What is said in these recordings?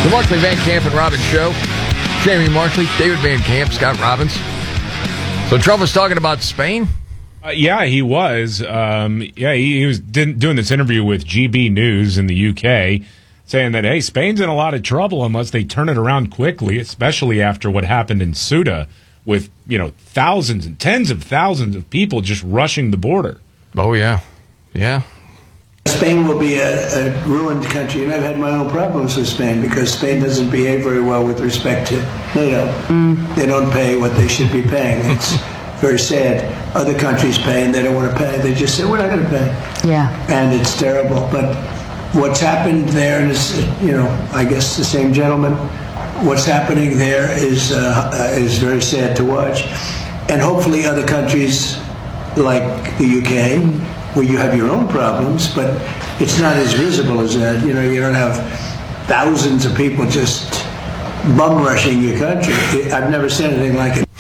The Markley, Van Camp, and Robbins Show. Jamie Markley, David Van Camp, Scott Robbins. So Trump was talking about Spain? Yeah, he was. He was doing this interview with GB News in the UK, saying that, hey, Spain's in a lot of trouble unless they turn it around quickly, especially after what happened in Ceuta with, thousands and tens of thousands of people just rushing the border. Oh, yeah. Yeah. Spain will be a ruined country, and I've had my own problems with Spain because Spain doesn't behave very well with respect to NATO. They don't pay what they should be paying. It's very sad. Other countries pay, and they don't want to pay. They just say, we're not going to pay. Yeah. And it's terrible. But what's happened there is, I guess the same gentleman, what's happening there is very sad to watch. And hopefully other countries like the UK, where you have your own problems, but it's not as visible as that. You don't have thousands of people just bum rushing your country. I've never seen anything like it.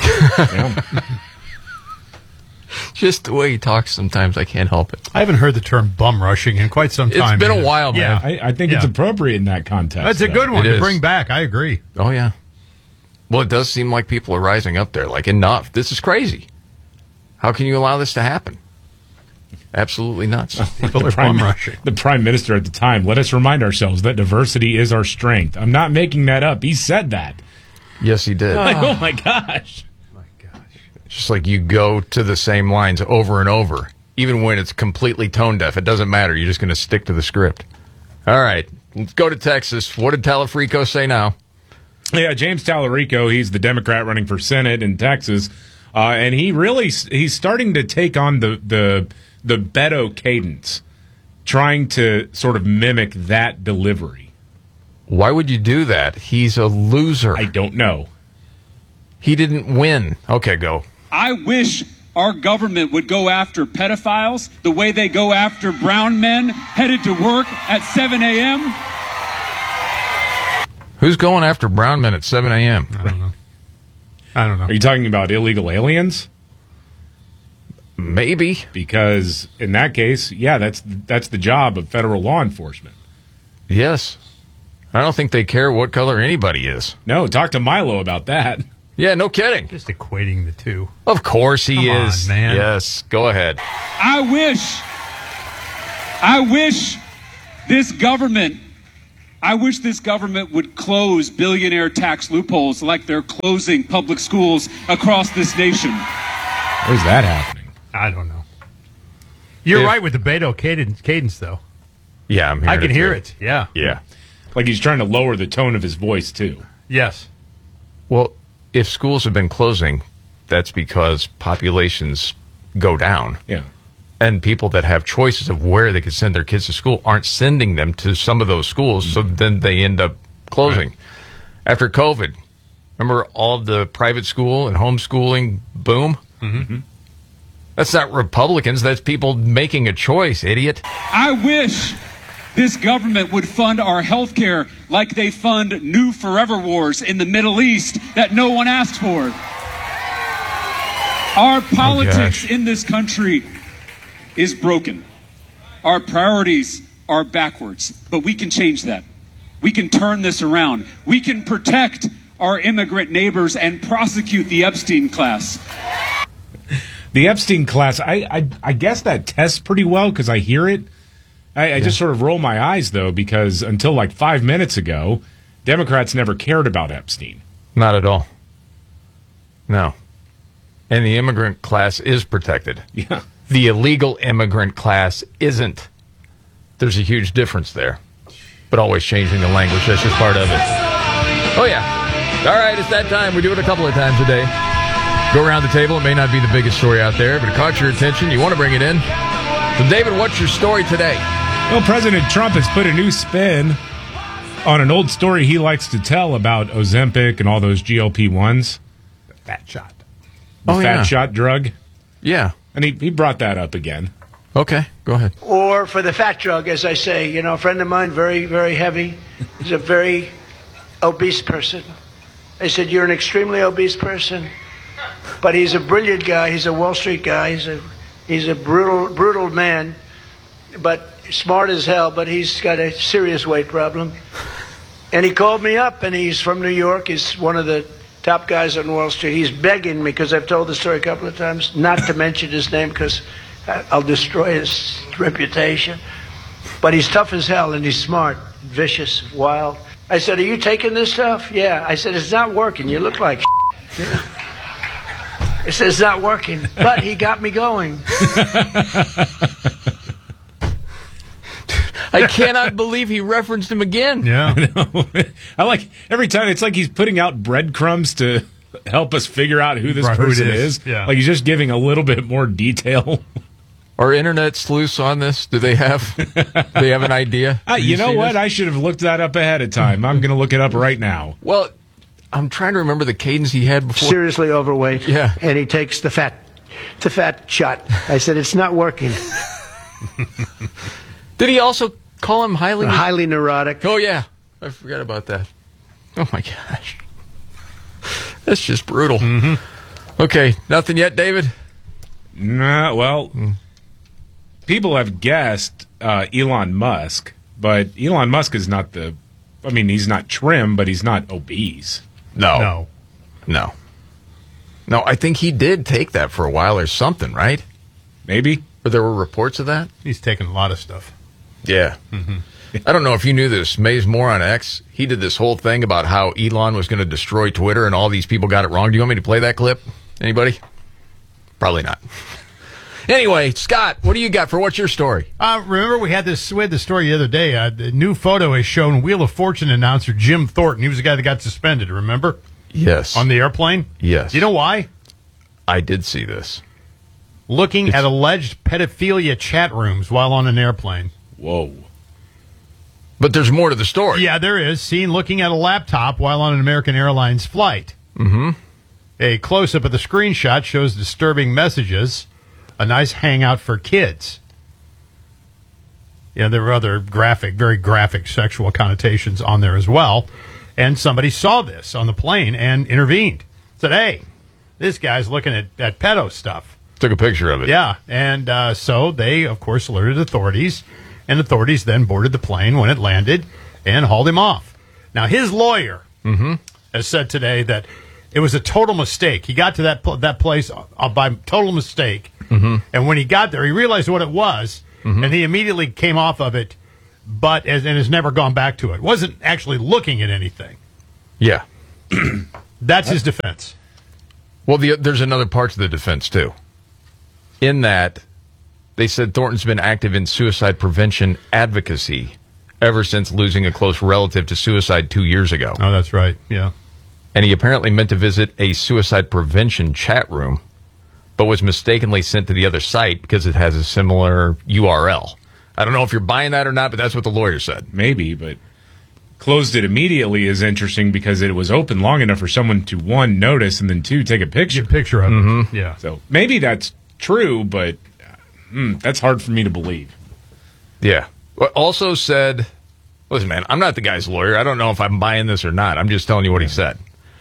Just the way he talks sometimes, I can't help it. I haven't heard the term bum rushing in quite some time. It's been a while, man. Yeah, I think it's appropriate in that context. That's a good one to bring back. I agree. Oh, yeah. Well, it does seem like people are rising up there. Like, enough. This is crazy. How can you allow this to happen? Absolutely nuts. People are bum rushing. The prime minister at the time, let us remind ourselves that diversity is our strength. I'm not making that up. He said that. Yes, he did. Oh, my gosh. It's just like you go to the same lines over and over. Even when it's completely tone deaf, it doesn't matter. You're just going to stick to the script. All right, let's go to Texas. What did Talafrico say now? Yeah, James Talarico, he's the Democrat running for Senate in Texas, and he's starting to take on the Beto cadence, trying to sort of mimic that delivery. Why would you do that? He's a loser. I don't know. He didn't win. Okay, go. I wish our government would go after pedophiles the way they go after brown men headed to work at 7 a.m. Who's going after brown men at 7 a.m.? I don't know. Are you talking about illegal aliens? Maybe. Because in that case, yeah, that's the job of federal law enforcement. Yes. I don't think they care what color anybody is. No, talk to Milo about that. Yeah, no kidding. Just equating the two. Of course he Come is. on, man. Yes, go ahead. I wish this government would close billionaire tax loopholes like they're closing public schools across this nation. Where's that happening? I don't know. You're right with the Beto cadence, though. Yeah, I'm hearing I can hear too. it. Yeah. Yeah. Like he's trying to lower the tone of his voice, too. Yes. Well, if schools have been closing, that's because populations go down. Yeah. And people that have choices of where they could send their kids to school aren't sending them to some of those schools, so then they end up closing. Right. After COVID, remember all the private school and homeschooling boom? Mm-hmm. That's not Republicans. That's people making a choice, idiot. I wish this government would fund our health care like they fund new forever wars in the Middle East that no one asked for. Our politics in this country is broken. Our priorities are backwards, but we can change that. We can turn this around. We can protect our immigrant neighbors and prosecute the Epstein class. The Epstein class, I guess that tests pretty well because I hear it. I just sort of roll my eyes, though, because until like 5 minutes ago, Democrats never cared about Epstein. Not at all. No. And the immigrant class is protected. Yeah. The illegal immigrant class isn't. There's a huge difference there. But always changing the language, that's just part of it. Oh, yeah. All right, it's that time. We do it a couple of times a day. Go around the table. It may not be the biggest story out there, but it caught your attention. You want to bring it in. So, David, what's your story today? Well, President Trump has put a new spin on an old story he likes to tell about Ozempic and all those GLP-1s. The fat shot. The fat shot drug. Yeah. And he brought that up again. Okay, go ahead. Or for the fat drug, as I say, a friend of mine, very, very heavy. He's a very obese person. I said, you're an extremely obese person, but he's a brilliant guy. He's a Wall Street guy. He's a brutal man, but smart as hell, but he's got a serious weight problem. And he called me up, and he's from New York. He's one of the top guys on Wall Street. He's begging me, because I've told the story a couple of times, not to mention his name because I'll destroy his reputation. But he's tough as hell, and he's smart, vicious, wild. I said, are you taking this stuff? Yeah. I said, it's not working. You look like shit. He said, it's not working. But he got me going. I cannot believe he referenced him again. Yeah. I like every time it's like he's putting out breadcrumbs to help us figure out who this Right, who it person is. is. Yeah. Like he's just giving a little bit more detail. Are internet sleuths on this? Do they have an idea? You know what? I should have looked that up ahead of time. I'm going to look it up right now. Well, I'm trying to remember the cadence he had before. Seriously overweight. Yeah. And he takes the fat shot. I said, it's not working. Did he also call him highly Neurotic. Oh, yeah. I forgot about that. Oh, my gosh. That's just brutal. Mm-hmm. Okay, nothing yet, David? Nah, well, people have guessed Elon Musk, but Elon Musk is not he's not trim, but he's not obese. No, I think he did take that for a while or something, right? Maybe. Or there were reports of that? He's taking a lot of stuff. Yeah. Mm-hmm. I don't know if you knew this. Maze Moore on X, he did this whole thing about how Elon was going to destroy Twitter and all these people got it wrong. Do you want me to play that clip? Anybody? Probably not. Anyway, Scott, what do you got for what's your story? Remember we had the story the other day. The new photo has shown Wheel of Fortune announcer Jim Thornton. He was the guy that got suspended, remember? Yes. On the airplane? Yes. You know why? I did see this. Looking at alleged pedophilia chat rooms while on an airplane. Whoa. But there's more to the story. Yeah, there is. Seen looking at a laptop while on an American Airlines flight. Mm-hmm. A close-up of the screenshot shows disturbing messages. A nice hangout for kids. Yeah, there were other very graphic sexual connotations on there as well. And somebody saw this on the plane and intervened. Said, hey, this guy's looking at pedo stuff. Took a picture of it. Yeah, and so they, of course, alerted authorities. And authorities then boarded the plane when it landed and hauled him off. Now, his lawyer has said today that it was a total mistake. He got to that place by total mistake. Mm-hmm. And when he got there, he realized what it was, and he immediately came off of it, and has never gone back to it. Wasn't actually looking at anything. Yeah. That's his defense. Well, there's another part to the defense, too. In that, they said Thornton's been active in suicide prevention advocacy ever since losing a close relative to suicide 2 years ago. Oh, that's right. Yeah. And he apparently meant to visit a suicide prevention chat room, but was mistakenly sent to the other site because it has a similar URL. I don't know if you're buying that or not, but that's what the lawyer said. Maybe, but closed it immediately is interesting because it was open long enough for someone to, one, notice, and then two, take a picture. Get a picture of it. Yeah. So maybe that's true, but that's hard for me to believe. Yeah. Also said, listen, man, I'm not the guy's lawyer. I don't know if I'm buying this or not. I'm just telling you what he said.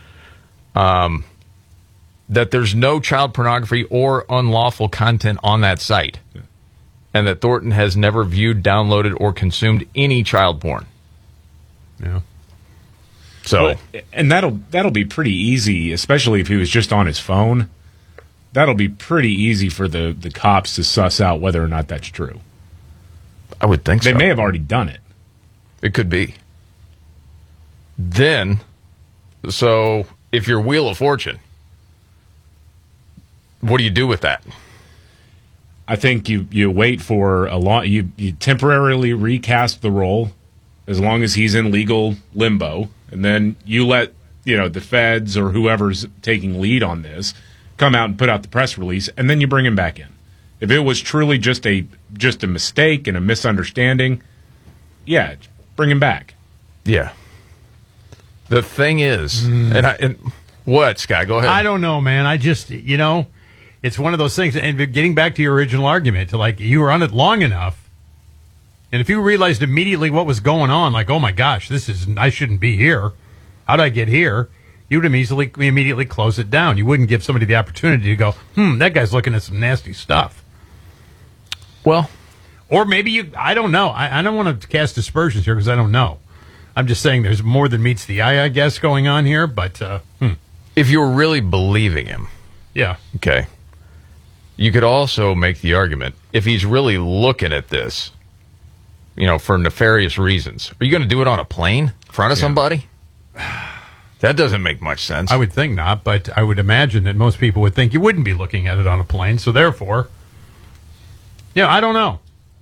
That there's no child pornography or unlawful content on that site. Yeah. And that Thornton has never viewed, downloaded, or consumed any child porn. Yeah. So, and that'll be pretty easy, especially if he was just on his phone. That'll be pretty easy for the cops to suss out whether or not that's true. I would think so. They may have already done it. It could be. Then, so if you're Wheel of Fortune, what do you do with that? I think you wait for a long. You temporarily recast the role as long as he's in legal limbo, and then you let the feds or whoever's taking lead on this come out and put out the press release, and then you bring him back in. If it was truly just a mistake and a misunderstanding, yeah, bring him back. Yeah. The thing is, and what, Scott? Go ahead. I don't know, man. I just, it's one of those things. And getting back to your original argument, you were on it long enough, and if you realized immediately what was going on, like, oh my gosh, I shouldn't be here. How did I get here? You would immediately close it down. You wouldn't give somebody the opportunity to go, that guy's looking at some nasty stuff. Well, or maybe I don't know. I don't want to cast aspersions here because I don't know. I'm just saying there's more than meets the eye, I guess, going on here. But If you were really believing him, yeah, okay, you could also make the argument, if he's really looking at this, for nefarious reasons, are you going to do it on a plane in front of somebody? That doesn't make much sense. I would think not, but I would imagine that most people would think you wouldn't be looking at it on a plane. So therefore, I don't know.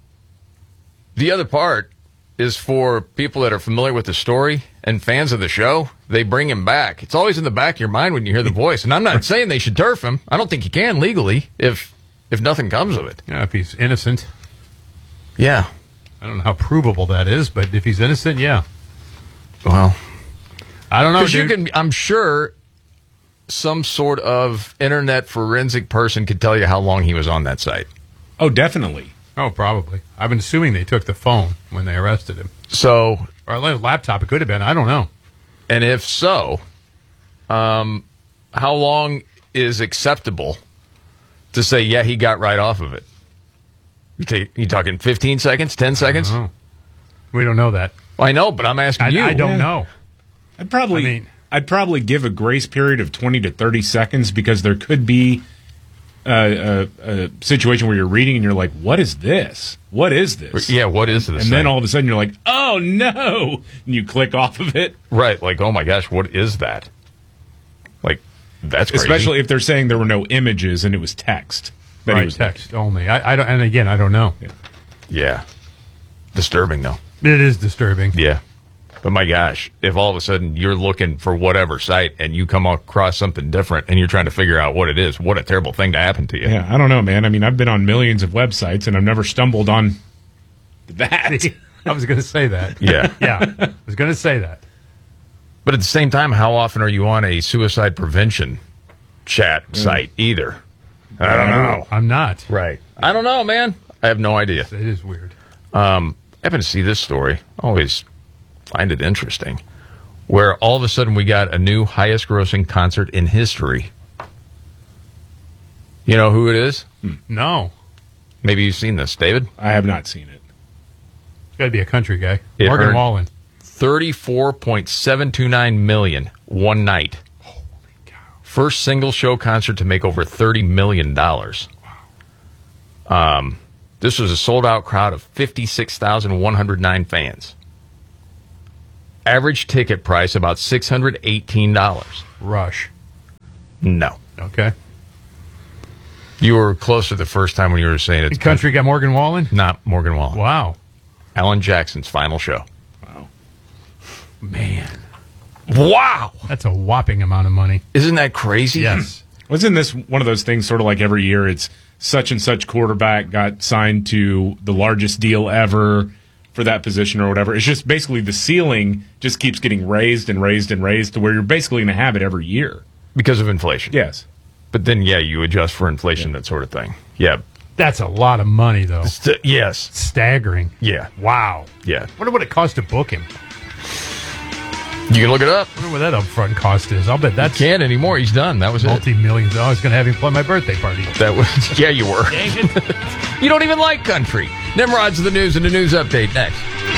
The other part is for people that are familiar with the story and fans of the show. They bring him back. It's always in the back of your mind when you hear the voice. And I'm not saying they should turf him. I don't think you can legally if nothing comes of it. Yeah, if he's innocent. Yeah. I don't know how provable that is, but if he's innocent, yeah. Well, I don't know, because dude. I'm sure some sort of internet forensic person could tell you how long he was on that site. Oh, definitely. Oh, probably. I've been assuming they took the phone when they arrested him. So, Or a laptop, it could have been. I don't know. and if so, how long is acceptable to say, yeah, he got right off of it? You talking 15 seconds, 10 seconds? Oh. We don't know that. Well, I know, but I'm asking you. I don't know. I'd probably give a grace period of 20 to 30 seconds because there could be a situation where you're reading and you're like, what is this? What is this? Yeah, what is this? And then all of a sudden you're like, oh no! And you click off of it. Right, like, oh my gosh, what is that? Like, that's crazy. Especially if they're saying there were no images and it was text. That he Right, was text only. I don't. And again, I don't know. Yeah. Disturbing, though. It is disturbing. Yeah. But my gosh, if all of a sudden you're looking for whatever site and you come across something different and you're trying to figure out what it is, what a terrible thing to happen to you. Yeah, I don't know, man. I mean, I've been on millions of websites and I've never stumbled on that. I was going to say that. Yeah. Yeah, I was going to say that. But at the same time, how often are you on a suicide prevention chat site either? I don't know. I'm not. Right. I don't know, man. I have no idea. It is weird. I happen to see this story. Always find it interesting. Where all of a sudden we got a new highest grossing concert in history. You know who it is? No. Maybe you've seen this, David. I have not seen it. It's got to be a country guy. It Morgan earned- Wallen. 34.729 million one night. Holy cow. First single show concert to make over $30 million. Wow. This was a sold out crowd of 56,109 fans. Average ticket price about $618. Rush. No. Okay. You were closer the first time when you were saying it's Country guy Morgan Wallen? not Morgan Wallen. Wow. Alan Jackson's final show. Man. Wow. That's a whopping amount of money. Isn't that crazy? Yes. Wasn't this one of those things sort of like every year it's such and such quarterback got signed to the largest deal ever for that position or whatever? It's just basically the ceiling just keeps getting raised and raised and raised to where you're basically going to have it every year. Because of inflation. Yes. But then, yeah, you adjust for inflation, that sort of thing. Yeah. That's a lot of money, though. Yes. Staggering. Yeah. Wow. Yeah. Wonder what it cost to book him. You can look it up. Wonder what that upfront cost is. I'll bet that's Can't anymore. He's done. That was it. multi-millions. I was going to have him play my birthday party. That was. Yeah, you were. Dang it. You don't even like country. Nimrod's the news and the news update next.